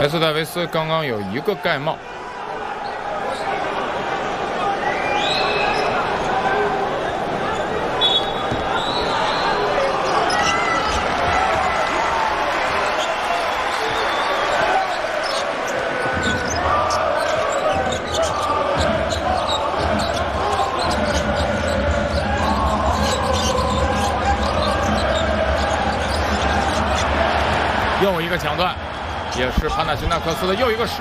埃斯戴维斯刚刚有一个盖帽。 又一个抢断，也是潘纳辛纳克斯的又一个失